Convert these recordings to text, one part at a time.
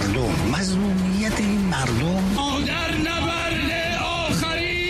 مردم، مظلومیت این مردم. در نبرد آخری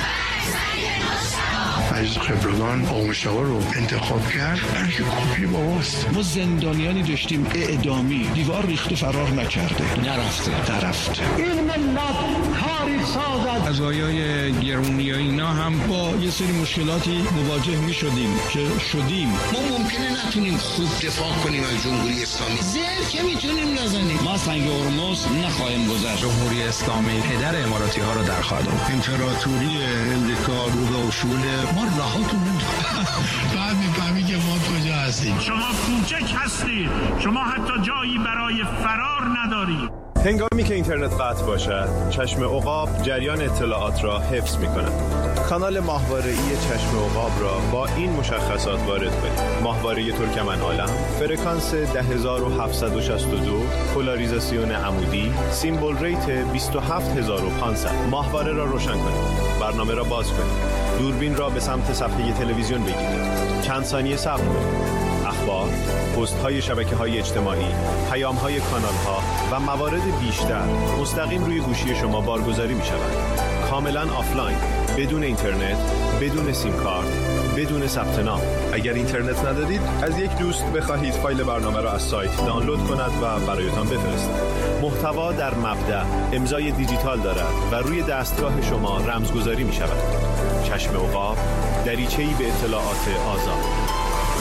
از خبرگان آموشه‌ها رو انتخاب کرد، بلکه کپی باباست. ما زندانیانی داشتیم اعدامی، دیوار ریخت و فرار نکرده، نرفته. این ملت تاریخ سازد. قضایای گرونی و اینا هم با یه سری مشکلاتی مواجه می شدیم که شدیم. ما ممکنه نتونیم خوب دفاع کنیم از جمهوری اسلامی، زر که میتونیم نزنیم. ما سنگ هرمز نخواهیم گذشت. جمهوری اسلامی پدر اماراتی ها رو در خواهد آورد. امپراتوری امریکا رو به اصول ما رهاتون بعد میفهمی که ما کجا هستیم. شما کوچک هستید، شما حتی جایی برای فرار ندارید. هنگامی که اینترنت قطع باشد، چشم عقاب جریان اطلاعات را حفظ می‌کند. کانال ماهواره‌ای چشم عقاب را با این مشخصات وارد کنید: ماهواره ترکمن عالم، فرکانس 10762، پولاریزاسیون عمودی، سیمبل ریت 27500. ماهواره را روشن کنید. برنامه را باز کنید. دوربین را به سمت صفحه تلویزیون بگیرید. چند ثانیه صبر کنید. اخبار، پست‌های شبکه‌های اجتماعی، پیام‌های کانال‌ها و موارد بیشتر مستقیم روی گوشی شما بارگذاری می‌شود. کاملاً آفلاین، بدون اینترنت، بدون سیم کارت، بدون ثبت نام. اگر اینترنت ندارید، از یک دوست بخواهید فایل برنامه را از سایت دانلود کند و برایتان بفرستد. محتوا در مبدأ امضای دیجیتال دارد و روی دستگاه شما رمزگذاری می‌شود. چشم عقاب، دریچه‌ای به اطلاعات آزاد.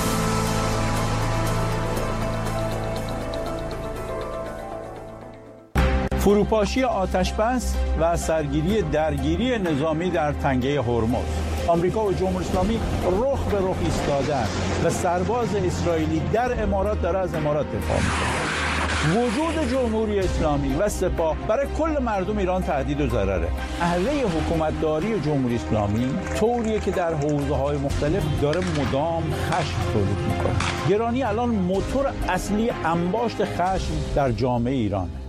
فروپاشی آتش‌بس و سرگیری درگیری نظامی در تنگه هرمز. آمریکا و جمهوری اسلامی رخ به رخ ایستادند و سرباز اسرائیلی در امارات داره از امارات دفاع می‌کنه. وجود جمهوری اسلامی و سپاه برای کل مردم ایران تهدید و ضرره. اهله حکومتداری جمهوری اسلامی طوریه که در حوزه‌های مختلف داره مدام خشم تولید می‌کنه. گرانی الان موتور اصلی انباشت خشم در جامعه ایران.